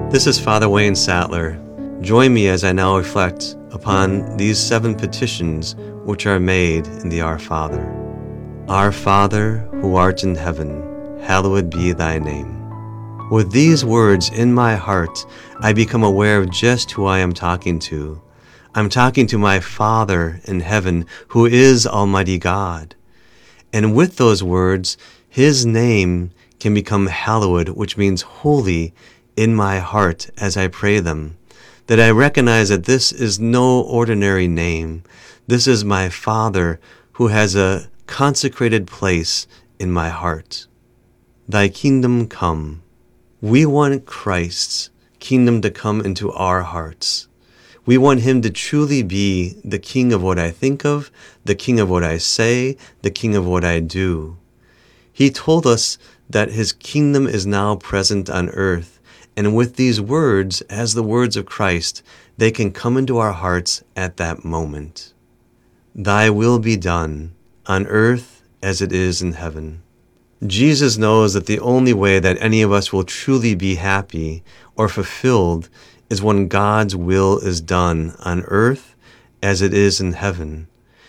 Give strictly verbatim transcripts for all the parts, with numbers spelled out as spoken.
This is Father Wayne Sattler. Join me as I now reflect upon these seven petitions which are made in the Our Father. Our Father, who art in heaven, hallowed be thy name. With these words in my heart, I become aware of just who I am talking to. I'm talking to my Father in heaven, who is Almighty God. And with those words, His name can become hallowed, which means holy, in my heart as I pray them, that I recognize that this is no ordinary name. This is my Father who has a consecrated place in my heart. Thy kingdom come. We want Christ's kingdom to come into our hearts. We want Him to truly be the King of what I think of, the King of what I say, the King of what I do. He told us that His kingdom is now present on earth. And with these words, as the words of Christ, they can come into our hearts at that moment. Thy will be done, on earth as it is in heaven. Jesus knows that the only way that any of us will truly be happy or fulfilled is when God's will is done on earth as it is in heaven.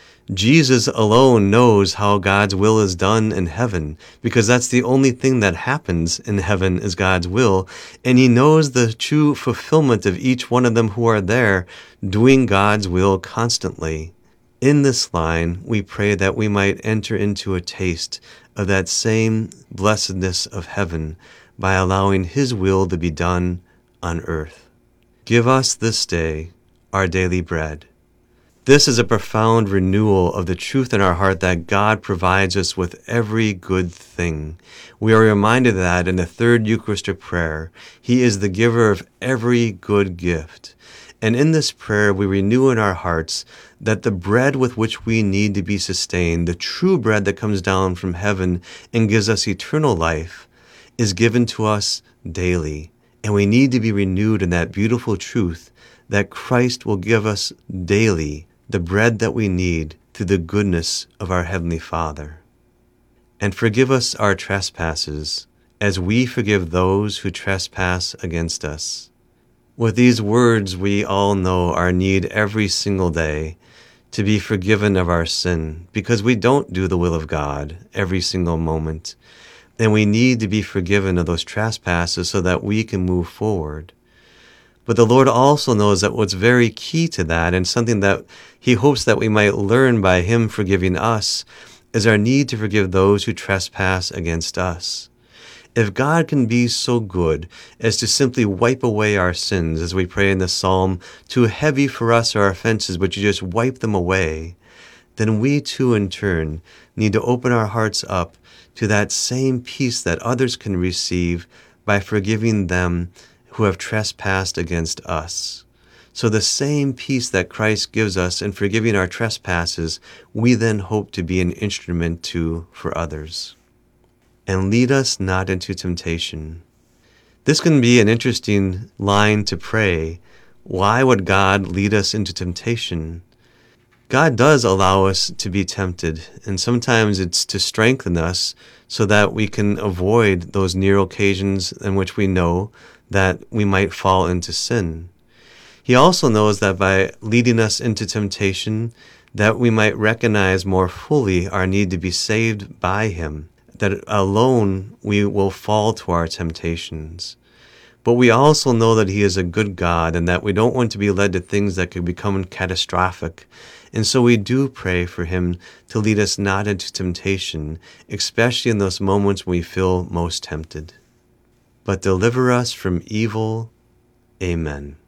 Jesus alone knows how God's will is done in heaven, because that's the only thing that happens in heaven is God's will, and He knows the true fulfillment of each one of them who are there doing God's will constantly. In this line, we pray that we might enter into a taste of that same blessedness of heaven by allowing His will to be done on earth. Give us this day our daily bread. This is a profound renewal of the truth in our heart that God provides us with every good thing. We are reminded of that in the third Eucharistic prayer. He is the giver of every good gift. And in this prayer, we renew in our hearts that the bread with which we need to be sustained, the true bread that comes down from heaven and gives us eternal life, is given to us daily. And we need to be renewed in that beautiful truth that Christ will give us daily the bread that we need through the goodness of our Heavenly Father. And forgive us our trespasses, as we forgive those who trespass against us. With these words, we all know our need every single day to be forgiven of our sin, because we don't do the will of God every single moment. And we need to be forgiven of those trespasses so that we can move forward. But the Lord also knows that what's very key to that, and something that He hopes that we might learn by Him forgiving us, is our need to forgive those who trespass against us. If God can be so good as to simply wipe away our sins, as we pray in the psalm, too heavy for us are our offenses, but You just wipe them away, then we too in turn need to open our hearts up to that same peace that others can receive by forgiving them who have trespassed against us. So the same peace that Christ gives us in forgiving our trespasses, we then hope to be an instrument to for others. And lead us not into temptation. This can be an interesting line to pray. Why would God lead us into temptation? God does allow us to be tempted, and sometimes it's to strengthen us so that we can avoid those near occasions in which we know that we might fall into sin. He also knows that by leading us into temptation, that we might recognize more fully our need to be saved by Him, that alone we will fall to our temptations. But we also know that He is a good God and that we don't want to be led to things that could become catastrophic. And so we do pray for Him to lead us not into temptation, especially in those moments when we feel most tempted. But deliver us from evil. Amen.